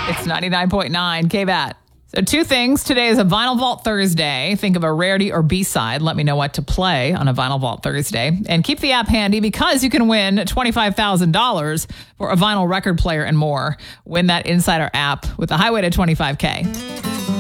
It's 99.9 KBAT. So two things. Today is a Vinyl Vault Thursday. Think of a rarity or B-side. Let me know what to play on a Vinyl Vault Thursday. And keep the app handy because you can win $25,000 for a vinyl record player and more. Win that Insider app with a highway to $25K.